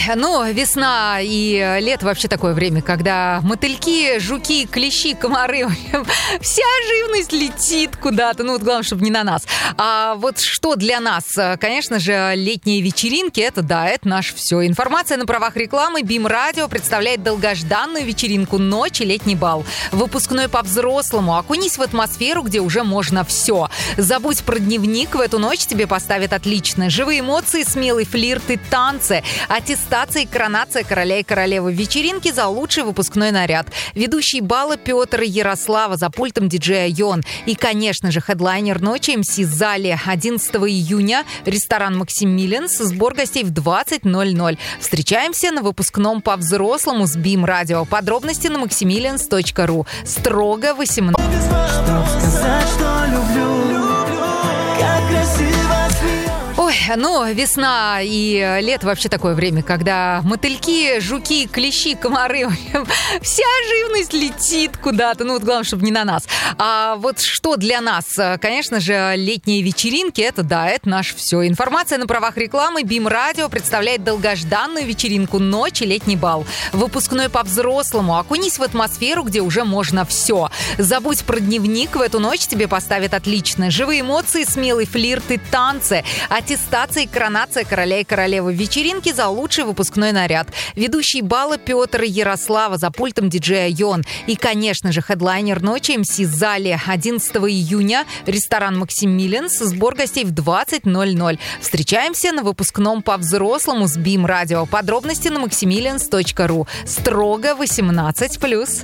Ну, весна и лето вообще такое время, когда мотыльки, жуки, клещи, комары, вся живность летит куда-то. Ну, вот главное, чтобы не на нас. А вот что для нас? Конечно же, летние вечеринки, это наше все. Информация на правах рекламы. БИМ Радио представляет долгожданную вечеринку «Ночь и летний бал». Выпускной по-взрослому. Окунись в атмосферу, где уже можно все. Забудь про дневник. В эту ночь тебе поставят отлично. Живые эмоции, смелый флирт и танцы. Аттестация и коронация короля и королевы. Вечеринки за лучший выпускной наряд. Ведущий бала Петр и Ярослава, за пультом диджея Йон. И, конечно же, хедлайнер ночи МС Зале. 11 июня ресторан «Максимилианс». Сбор гостей в 20:00. Встречаемся на выпускном по-взрослому с БИМ Радио. Подробности на maximilians.ru. Строго 18. Ой, ну, весна и лето вообще такое время, когда мотыльки, жуки, клещи, комары, вся живность летит куда-то. Ну, вот главное, чтобы не на нас. А вот что для нас? Конечно же, летние вечеринки, это наше все. Информация на правах рекламы. БИМ Радио представляет долгожданную вечеринку «Ночь и летний бал». Выпускной по-взрослому. Окунись в атмосферу, где уже можно все. Забудь про дневник. В эту ночь тебе поставят отлично. Живые эмоции, смелый флирт и танцы. Аттестация и коронация короля и королевы. Вечеринки за лучший выпускной наряд. Ведущий бала Петр и Ярослава, за пультом диджея Йон. И, конечно же, хедлайнер ночи МС Зале. 11 июня ресторан «Максимилианс». Сбор гостей в 20:00. Встречаемся на выпускном по-взрослому с БИМ Радио. Подробности на maximilians.ru. Строго 18+.